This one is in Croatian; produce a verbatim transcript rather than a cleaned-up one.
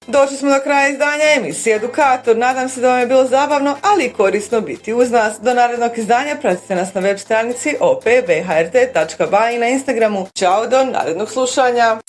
Došli smo do kraja izdanja emisije Edukator. Nadam se da vam je bilo zabavno, ali i korisno biti uz nas. Do narednog izdanja pratite nas na web stranici o p b h r t tačka b a i na Instagramu. Ćao, do narednog slušanja.